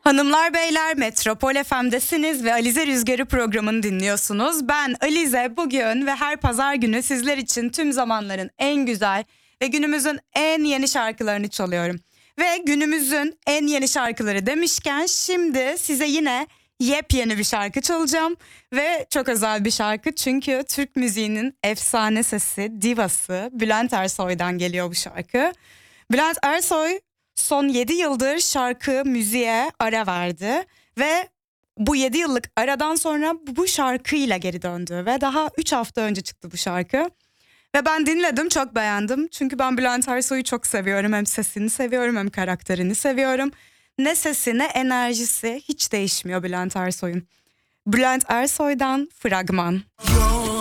Hanımlar beyler, Metropol FM'desiniz ve Alize Rüzgarı programını dinliyorsunuz. Ben Alize, bugün ve her pazar günü sizler için tüm zamanların en güzel ve günümüzün en yeni şarkılarını çalıyorum. Ve günümüzün en yeni şarkıları demişken şimdi size yine yepyeni bir şarkı çalacağım. Ve çok özel bir şarkı, çünkü Türk müziğinin efsane sesi, divası Bülent Ersoy'dan geliyor bu şarkı. Bülent Ersoy son 7 yıldır şarkı müziğe ara verdi ve bu 7 yıllık aradan sonra bu şarkıyla geri döndü ve daha 3 hafta önce çıktı bu şarkı. Ve ben dinledim, çok beğendim, çünkü ben Bülent Ersoy'u çok seviyorum, hem sesini seviyorum hem karakterini seviyorum. Ne sesi ne enerjisi hiç değişmiyor Bülent Ersoy'un. Bülent Ersoy'dan Fragman.